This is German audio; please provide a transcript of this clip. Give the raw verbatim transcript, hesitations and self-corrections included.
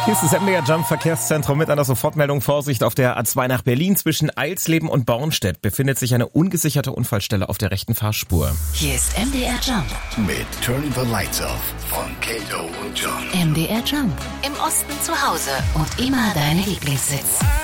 Hier ist das M D R Jump Verkehrszentrum mit einer Sofortmeldung. Vorsicht, auf der A zwei nach Berlin zwischen Eilsleben und Bornstedt befindet sich eine ungesicherte Unfallstelle auf der rechten Fahrspur. Hier ist M D R Jump mit Turning the Lights Off von Kato und John. M D R Jump. Im Osten zu Hause und immer dein Lieblingssitz.